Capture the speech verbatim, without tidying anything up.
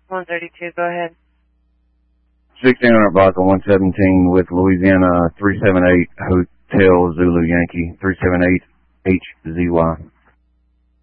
one thirty-two, go ahead. sixteen hundred block of one seventeen with Louisiana three seven eight Hotel Zulu Yankee three seven eight H Z Y.